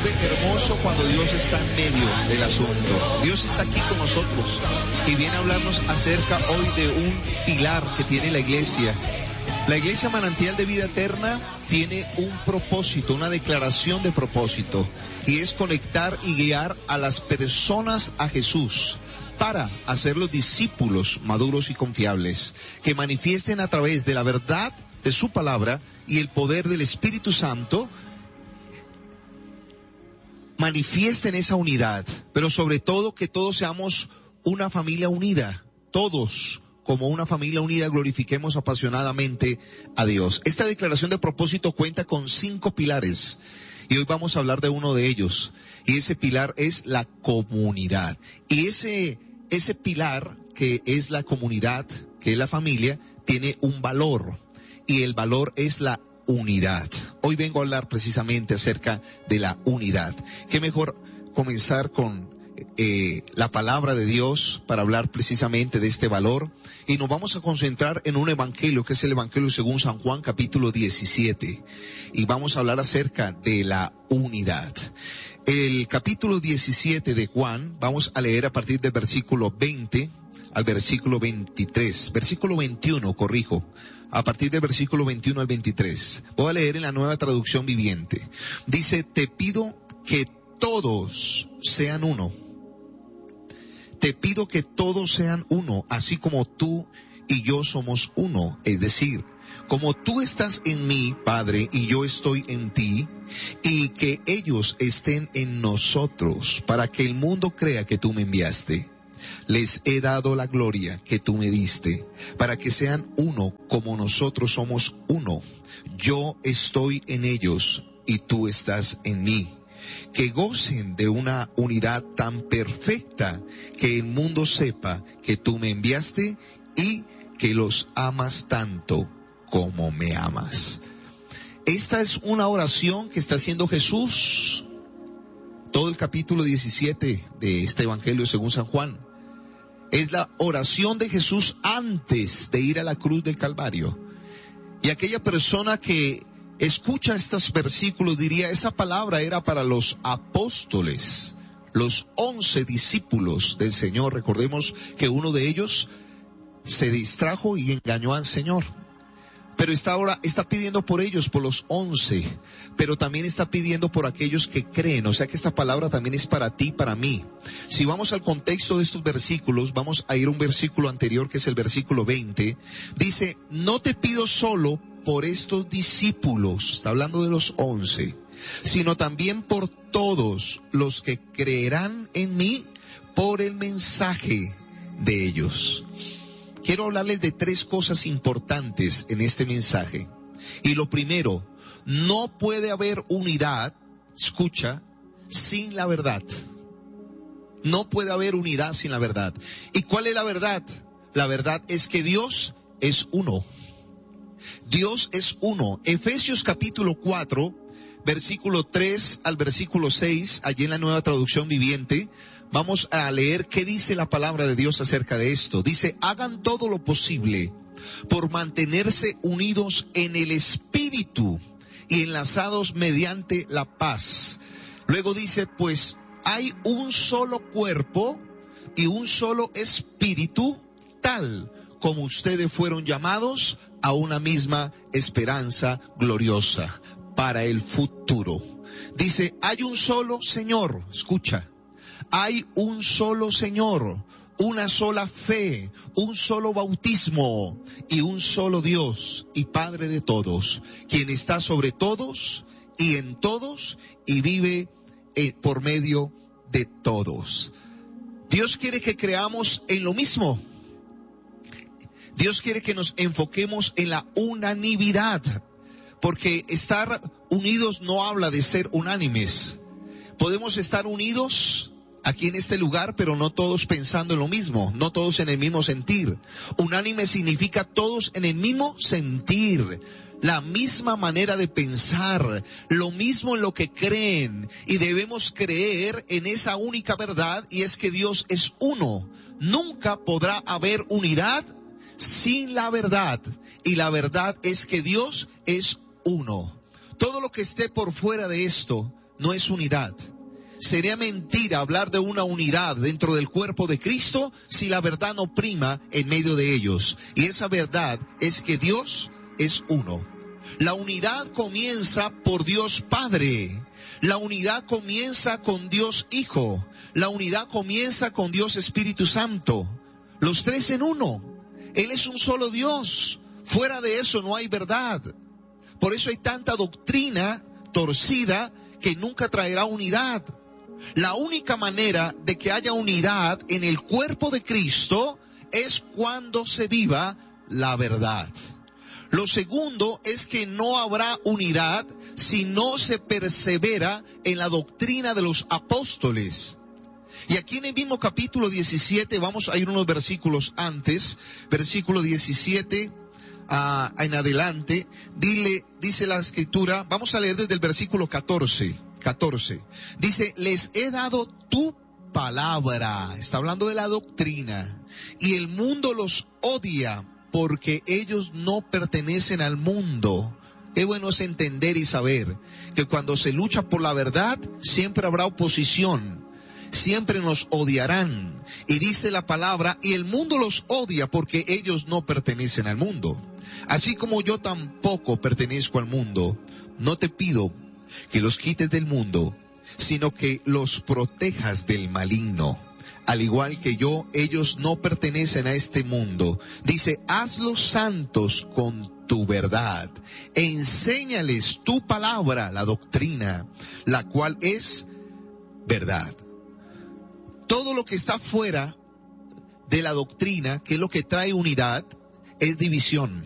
vuelve hermoso cuando Dios está en medio del asunto. Dios está aquí con nosotros y viene a hablarnos acerca hoy de un pilar que tiene la iglesia. La iglesia Manantial de Vida Eterna tiene un propósito, una declaración de propósito, y es conectar y guiar a las personas a Jesús para hacerlos discípulos maduros y confiables, que manifiesten a través de la verdad de su palabra y el poder del Espíritu Santo, manifiesten esa unidad, pero sobre todo que todos seamos una familia unida, todos como una familia unida glorifiquemos apasionadamente a Dios. Esta declaración de propósito cuenta con 5 pilares y hoy vamos a hablar de uno de ellos, y ese pilar es la comunidad. Y ese pilar que es la comunidad, que es la familia, tiene un valor, y el valor es la unidad. Hoy vengo a hablar precisamente acerca de la unidad. Qué mejor comenzar con la palabra de Dios para hablar precisamente de este valor, y nos vamos a concentrar en un evangelio que es el evangelio según San Juan, capítulo 17, y vamos a hablar acerca de la unidad. El capítulo 17 de Juan, vamos a leer a partir del versículo 20 al versículo 23, versículo 21, corrijo, a partir del versículo 21 al 23. Voy a leer en la Nueva Traducción Viviente. Dice: te pido que todos sean uno. Te pido que todos sean uno, así como tú y yo somos uno. Es decir, como tú estás en mí, Padre, y yo estoy en ti, y que ellos estén en nosotros, para que el mundo crea que tú me enviaste. Les he dado la gloria que tú me diste, para que sean uno como nosotros somos uno. Yo estoy en ellos y tú estás en mí. Que gocen de una unidad tan perfecta que el mundo sepa que tú me enviaste y que los amas tanto como me amas. Esta es una oración que está haciendo Jesús. Todo el capítulo 17 de este evangelio según San Juan es la oración de Jesús antes de ir a la cruz del Calvario. Y aquella persona que escucha estos versículos diría: esa palabra era para los apóstoles, los 11 discípulos del Señor. Recordemos que uno de ellos se distrajo y engañó al Señor. Pero ahora está pidiendo por ellos, por los 11, pero también está pidiendo por aquellos que creen. O sea que esta palabra también es para ti, para mí. Si vamos al contexto de estos versículos, vamos a ir a un versículo anterior que es el versículo 20. Dice: no te pido solo por estos discípulos, está hablando de los 11, sino también por todos los que creerán en mí por el mensaje de ellos. Quiero hablarles de 3 cosas importantes en este mensaje. Y lo primero, no puede haber unidad, escucha, sin la verdad. No puede haber unidad sin la verdad. ¿Y cuál es la verdad? La verdad es que Dios es uno. Dios es uno. Efesios capítulo 4, versículo 3 al versículo 6, allí en la Nueva Traducción Viviente, vamos a leer qué dice la palabra de Dios acerca de esto. Dice: hagan todo lo posible por mantenerse unidos en el Espíritu y enlazados mediante la paz. Luego dice: pues hay un solo cuerpo y un solo Espíritu, tal como ustedes fueron llamados a una misma esperanza gloriosa para el futuro. Dice: hay un solo Señor, escucha, hay un solo Señor, una sola fe, un solo bautismo y un solo Dios y Padre de todos, quien está sobre todos y en todos y vive por medio de todos. Dios quiere que creamos en lo mismo. Dios quiere que nos enfoquemos en la unanimidad, porque estar unidos no habla de ser unánimes. Podemos estar unidos aquí en este lugar, pero no todos pensando en lo mismo, no todos en el mismo sentir. Unánime significa todos en el mismo sentir, la misma manera de pensar, lo mismo en lo que creen, y debemos creer en esa única verdad, y es que Dios es uno. Nunca podrá haber unidad sin la verdad, y la verdad es que Dios es uno. Todo lo que esté por fuera de esto no es unidad. Sería mentira hablar de una unidad dentro del cuerpo de Cristo si la verdad no prima en medio de ellos. Y esa verdad es que Dios es uno. La unidad comienza por Dios Padre. La unidad comienza con Dios Hijo. La unidad comienza con Dios Espíritu Santo. Los tres en uno. Él es un solo Dios. Fuera de eso no hay verdad. Por eso hay tanta doctrina torcida que nunca traerá unidad. La única manera de que haya unidad en el cuerpo de Cristo es cuando se viva la verdad. Lo segundo es que no habrá unidad si no se persevera en la doctrina de los apóstoles. Y aquí en el mismo capítulo 17, vamos a ir unos versículos antes, versículo 17 en adelante, dice la Escritura, vamos a leer desde el versículo 14. Dice, les he dado tu palabra, está hablando de la doctrina, y el mundo los odia porque ellos no pertenecen al mundo. Qué bueno es entender y saber que cuando se lucha por la verdad, siempre habrá oposición, siempre nos odiarán. Y dice la palabra, y el mundo los odia porque ellos no pertenecen al mundo. Así como yo tampoco pertenezco al mundo, no te pido que los quites del mundo, sino que los protejas del maligno. Al igual que yo, ellos no pertenecen a este mundo. Dice, hazlos santos con tu verdad. Enséñales tu palabra, la doctrina, la cual es verdad. Todo lo que está fuera de la doctrina, que es lo que trae unidad, es división.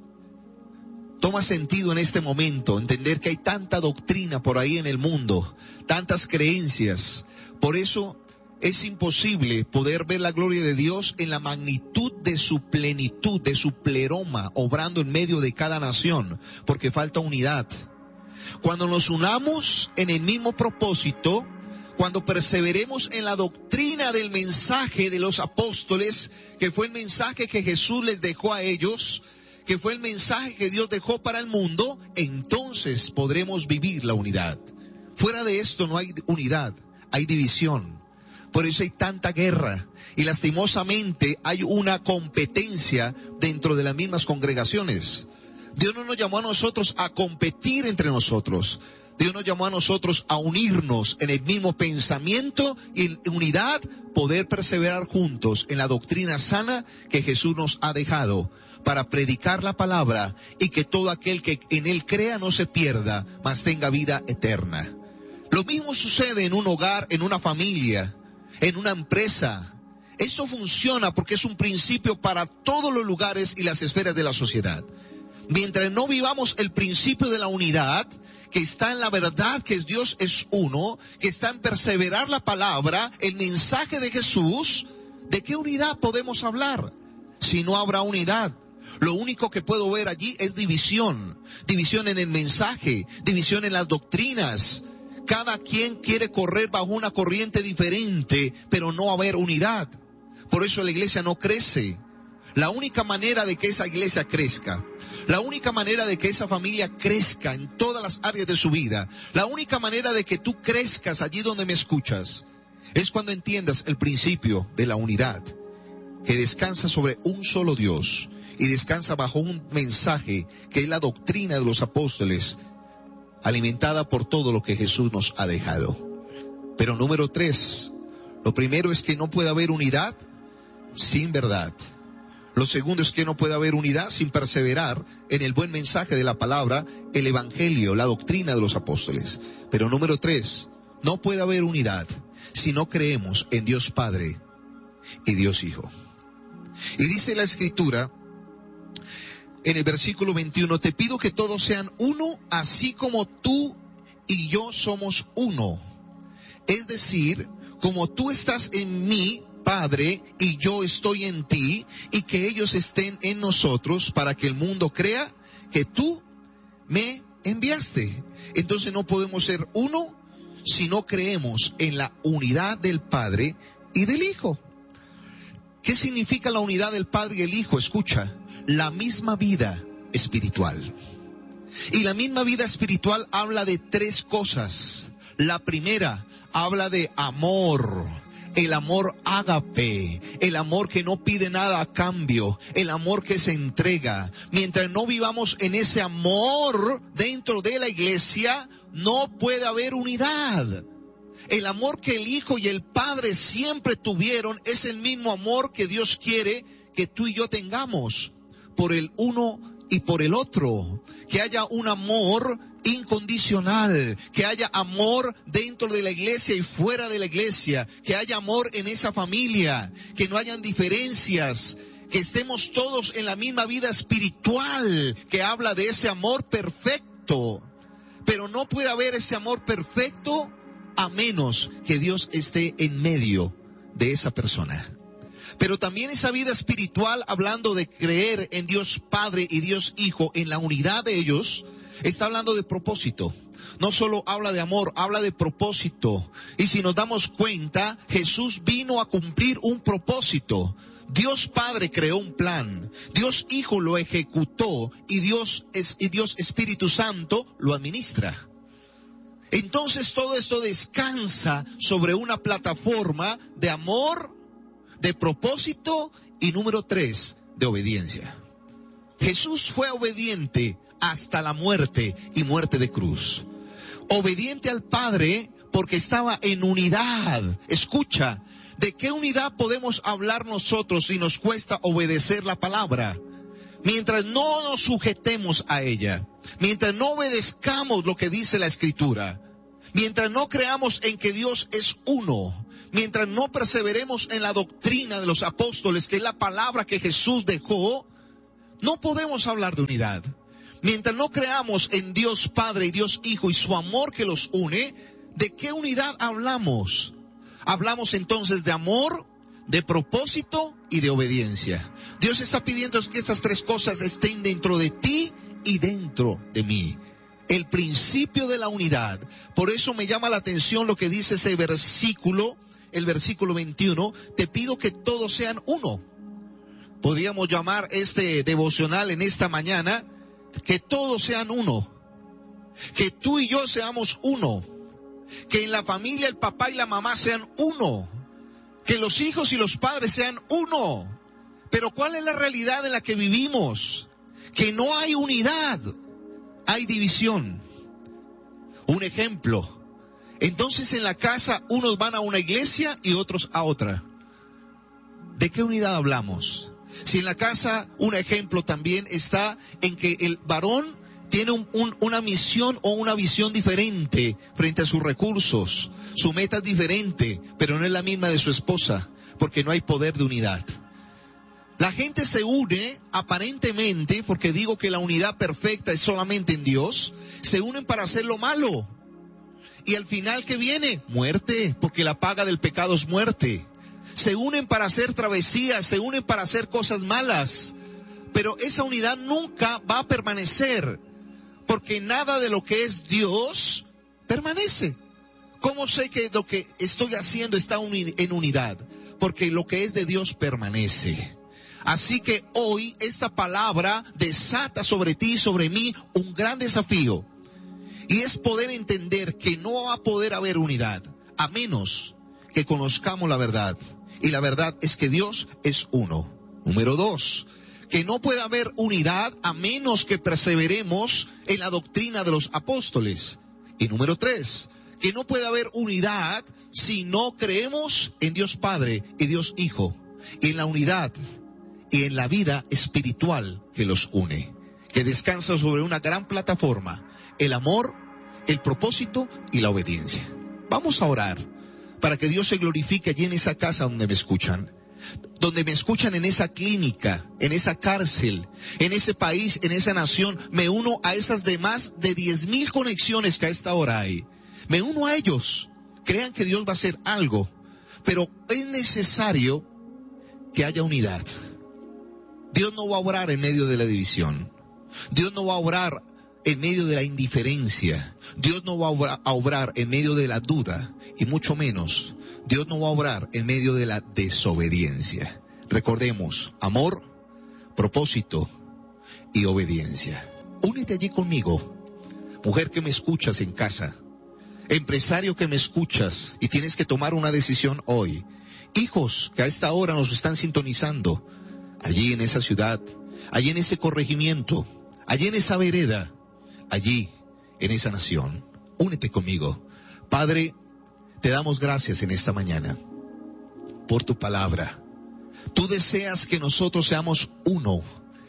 Toma sentido en este momento entender que hay tanta doctrina por ahí en el mundo, tantas creencias. Por eso es imposible poder ver la gloria de Dios en la magnitud de su plenitud, de su pleroma, obrando en medio de cada nación, porque falta unidad. Cuando nos unamos en el mismo propósito, cuando perseveremos en la doctrina del mensaje de los apóstoles, que fue el mensaje que Jesús les dejó a ellos, que fue el mensaje que Dios dejó para el mundo, entonces podremos vivir la unidad. Fuera de esto no hay unidad, hay división. Por eso hay tanta guerra y lastimosamente hay una competencia dentro de las mismas congregaciones. Dios no nos llamó a nosotros a competir entre nosotros. Dios nos llamó a nosotros a unirnos en el mismo pensamiento y en unidad poder perseverar juntos en la doctrina sana que Jesús nos ha dejado para predicar la palabra y que todo aquel que en él crea no se pierda, mas tenga vida eterna. Lo mismo sucede en un hogar, en una familia, en una empresa. Eso funciona porque es un principio para todos los lugares y las esferas de la sociedad. Mientras no vivamos el principio de la unidad, que está en la verdad que Dios es uno, que está en perseverar la palabra, el mensaje de Jesús, ¿de qué unidad podemos hablar? Si no habrá unidad, lo único que puedo ver allí es división. División en el mensaje, división en las doctrinas. Cada quien quiere correr bajo una corriente diferente, pero no haber unidad. Por eso la iglesia no crece. La única manera de que esa iglesia crezca, la única manera de que esa familia crezca en todas las áreas de su vida, la única manera de que tú crezcas allí donde me escuchas, es cuando entiendas el principio de la unidad, que descansa sobre un solo Dios y descansa bajo un mensaje que es la doctrina de los apóstoles, alimentada por todo lo que Jesús nos ha dejado. Pero número 3, lo primero es que no puede haber unidad sin verdad. Lo segundo es que no puede haber unidad sin perseverar en el buen mensaje de la palabra, el evangelio, la doctrina de los apóstoles. Pero número 3, no puede haber unidad si no creemos en Dios Padre y Dios Hijo. Y dice la Escritura en el versículo 21, te pido que todos sean uno, así como tú y yo somos uno. Es decir, como tú estás en mí, Padre, y yo estoy en ti, y que ellos estén en nosotros, para que el mundo crea que tú me enviaste. Entonces no podemos ser uno si no creemos en la unidad del Padre y del Hijo. ¿Qué significa la unidad del Padre y el Hijo? Escucha, la misma vida espiritual. Y la misma vida espiritual habla de 3 cosas. La primera habla de amor. El amor ágape, el amor que no pide nada a cambio, el amor que se entrega. Mientras no vivamos en ese amor dentro de la iglesia, no puede haber unidad. El amor que el Hijo y el Padre siempre tuvieron es el mismo amor que Dios quiere que tú y yo tengamos por el uno y por el otro. Que haya un amor incondicional, que haya amor dentro de la iglesia y fuera de la iglesia, que haya amor en esa familia, que no hayan diferencias, que estemos todos en la misma vida espiritual, que habla de ese amor perfecto. Pero no puede haber ese amor perfecto a menos que Dios esté en medio de esa persona. Pero también esa vida espiritual, hablando de creer en Dios Padre y Dios Hijo, en la unidad de ellos, está hablando de propósito. No solo habla de amor, habla de propósito. Y si nos damos cuenta, Jesús vino a cumplir un propósito. Dios Padre creó un plan, Dios Hijo lo ejecutó y Dios Espíritu Santo lo administra. Entonces todo esto descansa sobre una plataforma de amor, de propósito y número 3, de obediencia. Jesús fue obediente hasta la muerte y muerte de cruz. Obediente al Padre porque estaba en unidad. Escucha, ¿de qué unidad podemos hablar nosotros si nos cuesta obedecer la palabra? Mientras no nos sujetemos a ella, mientras no obedezcamos lo que dice la Escritura, mientras no creamos en que Dios es uno, mientras no perseveremos en la doctrina de los apóstoles, que es la palabra que Jesús dejó, no podemos hablar de unidad. Mientras no creamos en Dios Padre y Dios Hijo y su amor que los une, ¿de qué unidad hablamos? Hablamos entonces de amor, de propósito y de obediencia. Dios está pidiendo que estas 3 cosas estén dentro de ti y dentro de mí. El principio de la unidad. Por eso me llama la atención lo que dice ese versículo, el versículo 21. Te pido que todos sean uno. Podríamos llamar este devocional en esta mañana, que todos sean uno. Que tú y yo seamos uno. Que en la familia el papá y la mamá sean uno. Que los hijos y los padres sean uno. Pero ¿cuál es la realidad en la que vivimos? Que no hay unidad, hay división. Un ejemplo. Entonces en la casa unos van a una iglesia y otros a otra. ¿De qué unidad hablamos? Si en la casa un ejemplo también está en que el varón tiene una misión o una visión diferente frente a sus recursos. Su meta es diferente, pero no es la misma de su esposa, porque no hay poder de unidad. La gente se une aparentemente, porque digo que la unidad perfecta es solamente en Dios, se unen para hacer lo malo. Y al final, ¿qué viene? Muerte, porque la paga del pecado es muerte. Se unen para hacer travesías, se unen para hacer cosas malas. Pero esa unidad nunca va a permanecer, porque nada de lo que es Dios permanece. ¿Cómo sé que lo que estoy haciendo está en unidad? Porque lo que es de Dios permanece. Así que hoy esta palabra desata sobre ti y sobre mí un gran desafío. Y es poder entender que no va a poder haber unidad a menos que conozcamos la verdad. Y la verdad es que Dios es uno. Número 2, que no puede haber unidad a menos que perseveremos en la doctrina de los apóstoles. Y número 3, que no puede haber unidad si no creemos en Dios Padre y Dios Hijo, y en la unidad y en la vida espiritual que los une, que descansa sobre una gran plataforma: el amor, el propósito y la obediencia. Vamos a orar para que Dios se glorifique allí en esa casa donde me escuchan en esa clínica, en esa cárcel, en ese país, en esa nación. Me uno a esas demás de 10,000 conexiones que a esta hora hay. Me uno a ellos. Crean que Dios va a hacer algo, pero es necesario que haya unidad. Dios no va a obrar en medio de la división. Dios no va a obrar en medio de la indiferencia. Dios no va a obrar en medio de la duda. Y mucho menos, Dios no va a obrar en medio de la desobediencia. Recordemos, amor, propósito y obediencia. Únete allí conmigo, mujer que me escuchas en casa. Empresario que me escuchas y tienes que tomar una decisión hoy. Hijos que a esta hora nos están sintonizando, allí en esa ciudad, allí en ese corregimiento, allí en esa vereda, allí en esa nación. Únete conmigo. Padre, te damos gracias en esta mañana por tu palabra. Tú deseas que nosotros seamos uno.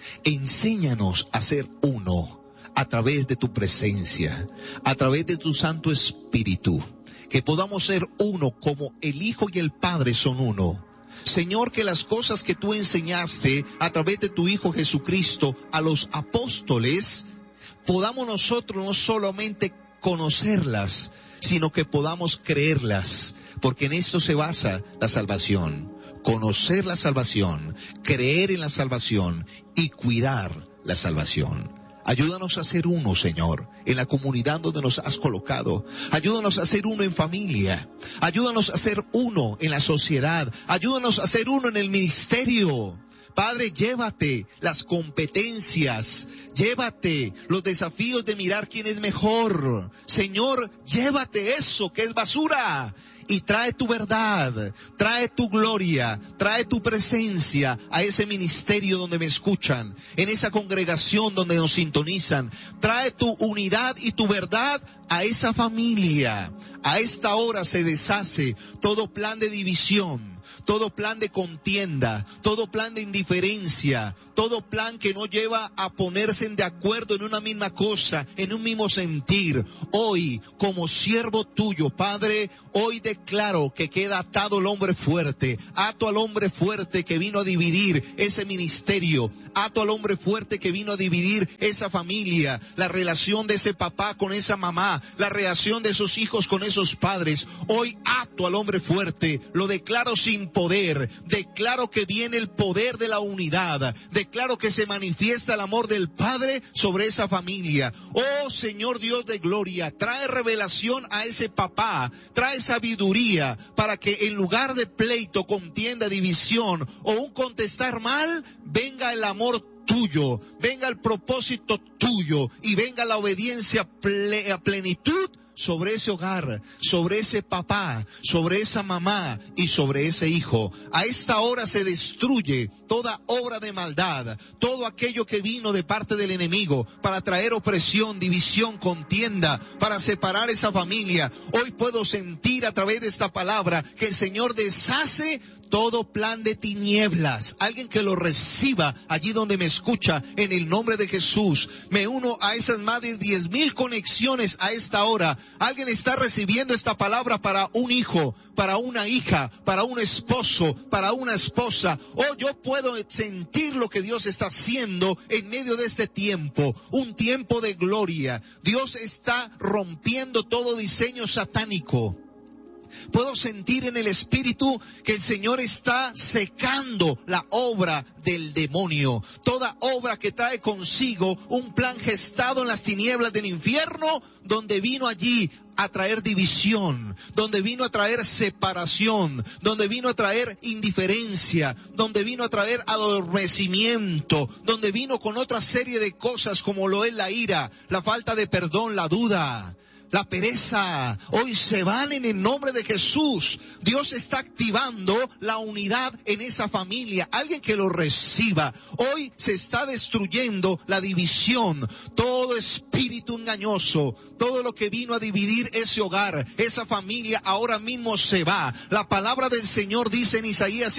Enséñanos a ser uno a través de tu presencia, a través de tu Santo Espíritu. Que podamos ser uno como el Hijo y el Padre son uno. Señor, que las cosas que tú enseñaste a través de tu Hijo Jesucristo a los apóstoles, podamos nosotros no solamente conocerlas, sino que podamos creerlas, porque en esto se basa la salvación. Conocer la salvación, creer en la salvación y cuidar la salvación. Ayúdanos a ser uno, Señor, en la comunidad donde nos has colocado. Ayúdanos a ser uno en familia. Ayúdanos a ser uno en la sociedad. Ayúdanos a ser uno en el ministerio. Padre, llévate las competencias, llévate los desafíos de mirar quién es mejor. Señor, llévate eso que es basura y trae tu verdad, trae tu gloria, trae tu presencia a ese ministerio donde me escuchan, en esa congregación donde nos sintonizan. Trae tu unidad y tu verdad a esa familia. A esta hora se deshace todo plan de división, todo plan de contienda, todo plan de indiferencia, todo plan que no lleva a ponerse de acuerdo en una misma cosa, en un mismo sentir. Hoy, como siervo tuyo, Padre, hoy declaro que queda atado el hombre fuerte, ato al hombre fuerte que vino a dividir ese ministerio, ato al hombre fuerte que vino a dividir esa familia, la relación de ese papá con esa mamá, la relación de esos hijos con esos padres. Hoy ato al hombre fuerte, lo declaro sin poder, declaro que viene el poder de la unidad, declaro que se manifiesta el amor del Padre sobre esa familia. Oh Señor Dios de gloria, trae revelación a ese papá, trae sabiduría para que en lugar de pleito, contienda, división o un contestar mal, venga el amor tuyo, venga el propósito tuyo y venga la obediencia a plenitud sobre ese hogar, sobre ese papá, sobre esa mamá y sobre ese hijo. A esta hora se destruye toda obra de maldad, todo aquello que vino de parte del enemigo para traer opresión, división, contienda, para separar esa familia. Hoy puedo sentir a través de esta palabra que el Señor deshace todo plan de tinieblas. Alguien que lo reciba allí donde me escucha, en el nombre de Jesús. Me uno a esas más de 10,000 conexiones a esta hora. Alguien está recibiendo esta palabra para un hijo, para una hija, para un esposo, para una esposa. Oh, yo puedo sentir lo que Dios está haciendo en medio de este tiempo. Un tiempo de gloria. Dios está rompiendo todo diseño satánico. Puedo sentir en el Espíritu que el Señor está secando la obra del demonio. Toda obra que trae consigo un plan gestado en las tinieblas del infierno, donde vino allí a traer división, donde vino a traer separación, donde vino a traer indiferencia, donde vino a traer adormecimiento, donde vino con otra serie de cosas como lo es la ira, la falta de perdón, la duda, la pereza. Hoy se van en el nombre de Jesús. Dios está activando la unidad en esa familia. Alguien que lo reciba. Hoy se está destruyendo la división, todo espíritu engañoso, todo lo que vino a dividir ese hogar, esa familia, ahora mismo se va. La palabra del Señor dice en Isaías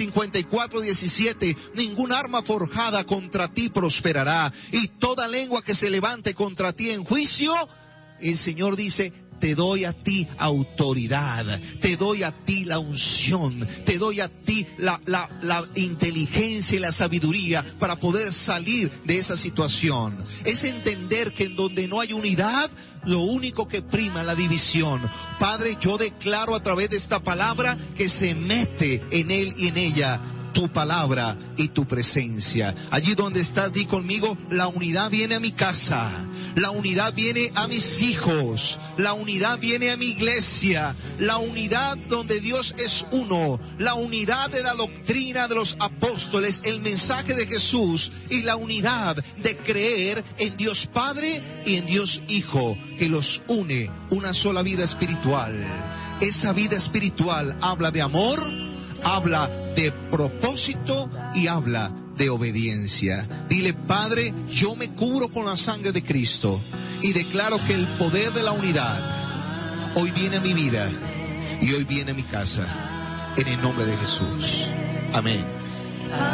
54:17, ningún arma forjada contra ti prosperará, y toda lengua que se levante contra ti en juicio, el Señor dice, te doy a ti autoridad, te doy a ti la unción, te doy a ti la inteligencia y la sabiduría para poder salir de esa situación. Es entender que en donde no hay unidad, lo único que prima es la división. Padre, yo declaro a través de esta palabra que se mete en él y en ella tu palabra y tu presencia. Allí donde estás, di conmigo, la unidad viene a mi casa, la unidad viene a mis hijos, la unidad viene a mi iglesia, la unidad donde Dios es uno, la unidad de la doctrina de los apóstoles, el mensaje de Jesús y la unidad de creer en Dios Padre y en Dios Hijo, que los une una sola vida espiritual. Esa vida espiritual habla de amor, habla de propósito y habla de obediencia. Dile: Padre, yo me cubro con la sangre de Cristo y declaro que el poder de la unidad hoy viene a mi vida y hoy viene a mi casa, en el nombre de Jesús. Amén.